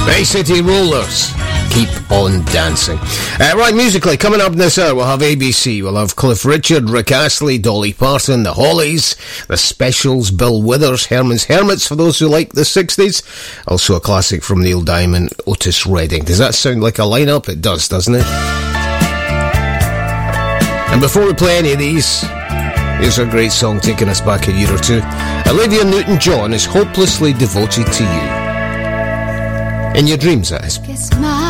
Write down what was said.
Bay City Rollers, keep on dancing. Right, musically, coming up in this hour, we'll have ABC, we'll have Cliff Richard, Rick Astley, Dolly Parton, the Hollies, the Specials, Bill Withers, Herman's Hermits, for those who like the 60s. Also a classic from Neil Diamond, Otis Redding. Does that sound like a lineup? It does, doesn't it? And before we play any of these, here's a great song taking us back a year or two. Olivia Newton-John is Hopelessly Devoted to You. In your dreams, that is.